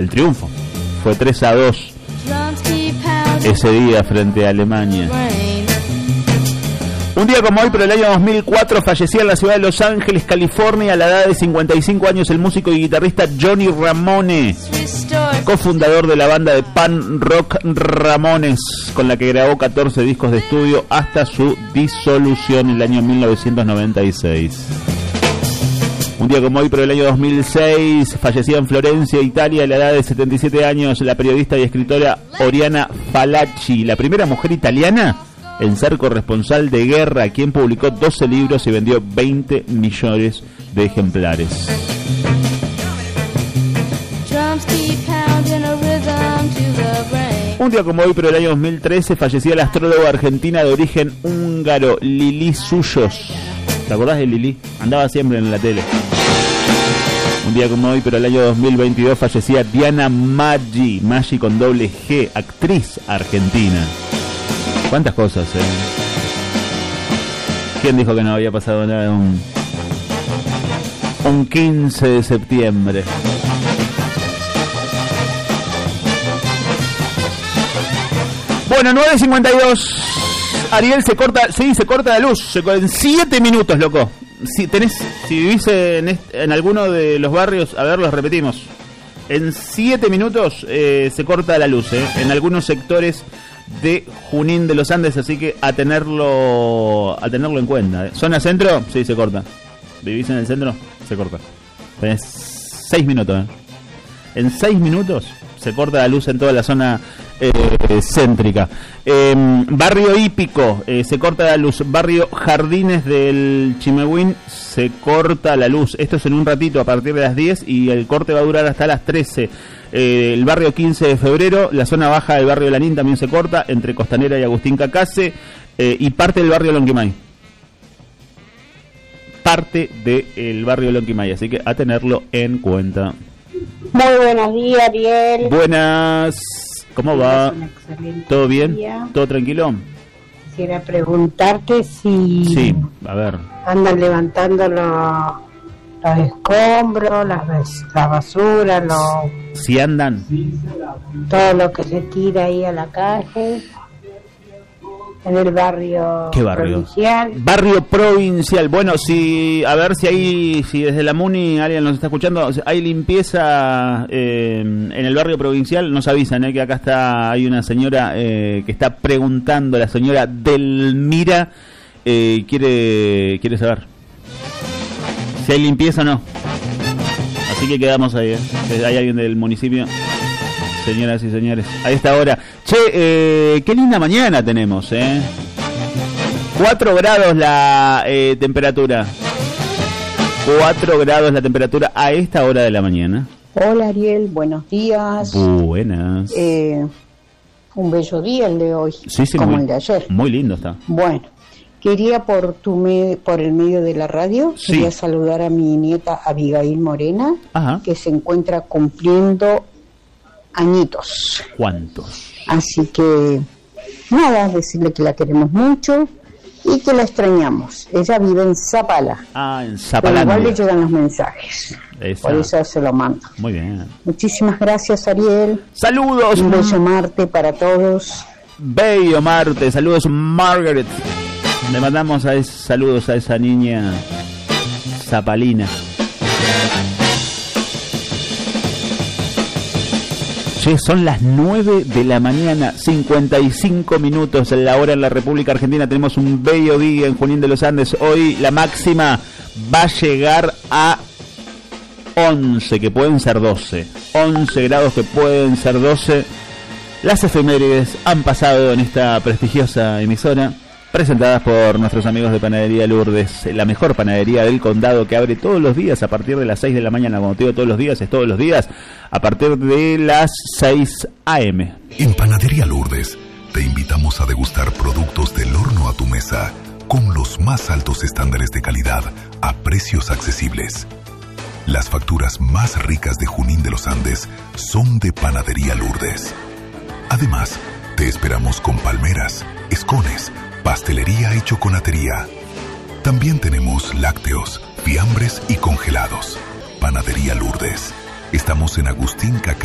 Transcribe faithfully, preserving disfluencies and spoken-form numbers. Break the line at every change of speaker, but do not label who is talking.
el triunfo. Fue tres a dos ese día frente a Alemania. Un día como hoy, pero el año dos mil cuatro, fallecía en la ciudad de Los Ángeles, California, a la edad de cincuenta y cinco años, el músico y guitarrista Johnny Ramone, cofundador de la banda de punk rock Ramones, con la que grabó catorce discos de estudio hasta su disolución en el año mil novecientos noventa y seis. Un día como hoy, pero el año dos mil seis, fallecía en Florencia, Italia, a la edad de setenta y siete años, la periodista y escritora Oriana Fallaci, la primera mujer italiana en ser corresponsal de guerra, quien publicó doce libros y vendió veinte millones de ejemplares. Un día como hoy, pero el año dos mil trece, fallecía la astróloga argentina de origen húngaro Lili Suyos. ¿Te acordás de Lili? Andaba siempre en la tele. Un día como hoy, pero el año dos mil veintidós, fallecía Diana Maggi, Maggi con doble G, actriz argentina. ¿Cuántas cosas, eh? ¿Quién dijo que no había pasado nada un, un quince de septiembre? Bueno, nueve cincuenta y dos. Ariel, se corta, sí, se corta la luz. Se, en siete minutos, loco. Si tenés, si vivís en, este, en alguno de los barrios, a ver, los repetimos. En siete minutos eh, se corta la luz, eh, en algunos sectores de Junín de los Andes, así que a tenerlo a tenerlo en cuenta. ¿Zona centro? Sí, se corta. ¿Vivís en el centro? Se corta. Tenés seis minutos, ¿eh? En seis minutos se corta la luz en toda la zona eh, céntrica. Eh, barrio Hípico, eh, se corta la luz. Barrio Jardines del Chimehuín, se corta la luz. Esto es en un ratito, a partir de las diez, y el corte va a durar hasta las trece. Eh, el barrio quince de febrero, la zona baja del barrio Lanín también se corta, entre Costanera y Agustín Cacase, eh, y parte del barrio Lonquimay. Parte del barrio Lonquimay, así que a tenerlo en cuenta.
Muy buenos días, Ariel.
Buenas. ¿Cómo va? ¿Todo bien?
Día.
¿Todo tranquilo?
Quisiera preguntarte si
Sí, a ver.
andan levantando los, los escombros, las, la basura, los,
Si andan.
todo lo que se tira ahí a la calle, en el barrio,
¿Qué barrio?
provincial.
Barrio provincial. Bueno, si a ver si hay, si desde la MUNI alguien nos está escuchando, hay limpieza eh, en el barrio provincial, nos avisan, eh, que acá está, hay una señora eh, que está preguntando, la señora Delmira, eh, quiere quiere saber si hay limpieza o no. Así que quedamos ahí, eh. Hay alguien del municipio. Señoras y señores, a esta hora. Che, eh, qué linda mañana tenemos, ¿eh? cuatro grados la eh, temperatura. cuatro grados la temperatura a esta hora de la mañana.
Hola, Ariel, buenos días.
Buenas.
Eh, un bello día el de hoy,
Sí, sí,
como
muy,
el de ayer.
muy lindo está.
Bueno, quería por tu me- por el medio de la radio,
Sí.
quería saludar a mi nieta Abigail Morena,
Ajá.
que se encuentra cumpliendo añitos.
¿Cuántos?
Así que, nada, decirle que la queremos mucho y que la extrañamos. Ella vive en Zapala,
Ah, en
pero
Zapalandia.
igual le llegan los mensajes.
Esa.
Por eso se lo mando.
Muy bien.
Muchísimas gracias, Ariel.
Saludos.
Un bello Marte para todos.
Bello Marte. Saludos, Margaret. Le mandamos a es, saludos a esa niña zapalina. Che, son las nueve de la mañana, cincuenta y cinco minutos en la hora en la República Argentina. Tenemos un bello día en Junín de los Andes. Hoy la máxima va a llegar a once, que pueden ser doce. once grados, que pueden ser doce. Las efemérides han pasado en esta prestigiosa emisora, presentadas por nuestros amigos de Panadería Lourdes, la mejor panadería del condado, que abre todos los días a partir de las seis de la mañana. Cuando te digo todos los días, es todos los días a partir de las seis a eme.
En Panadería Lourdes te invitamos a degustar productos del horno a tu mesa con los más altos estándares de calidad a precios accesibles. Las facturas más ricas de Junín de los Andes son de Panadería Lourdes. Además, te esperamos con palmeras, escones, pastelería y chocolatería. También tenemos lácteos, fiambres y congelados. Panadería Lourdes. Estamos en Agustín Cacá.